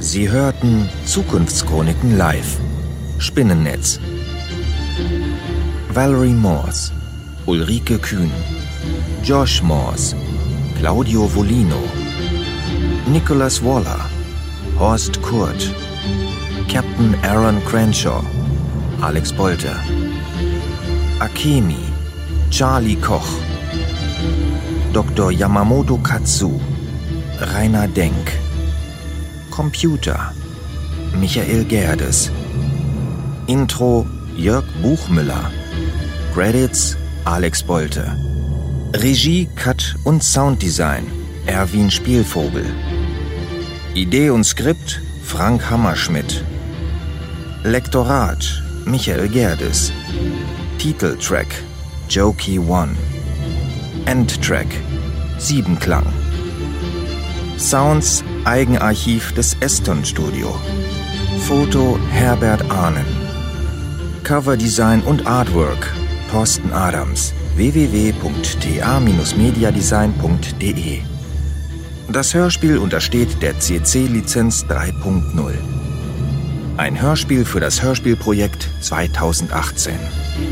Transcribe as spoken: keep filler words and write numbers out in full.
Sie hörten Zukunftschroniken live. Spinnennetz. Valerie Morse, Ulrike Kühn, Josh Morse, Claudio Volino, Nicholas Waller, Horst Kurt, Captain Aaron Crenshaw, Alex Bolter, Akemi, Charlie Koch, Doktor Yamamoto Katsu, Rainer Denk, Computer, Michael Gerdes, Intro Jörg Buchmüller, Credits Alex Bolte, Regie, Cut und Sounddesign Erwin Spielvogel, Idee und Skript Frank Hammerschmidt, Lektorat Michael Gerdes, Titeltrack Jokey One, Endtrack Siebenklang, Sounds Eigenarchiv des Eston Studio, Foto Herbert Ahnen, Coverdesign und Artwork Thorsten Adams, w w w punkt t a bindestrich mediadesign punkt d e. Das Hörspiel untersteht der C C-Lizenz drei punkt null. Ein Hörspiel für das Hörspielprojekt zweitausendachtzehn.